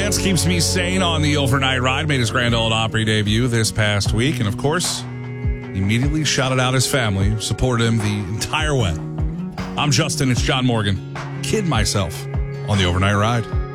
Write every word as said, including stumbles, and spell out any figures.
Lance keeps me sane on the overnight ride. Made his Grand Ole Opry debut this past week. And, of course, immediately shouted out his family, supported him the entire way. I'm Justin. It's John Morgan. Kid myself on the overnight ride.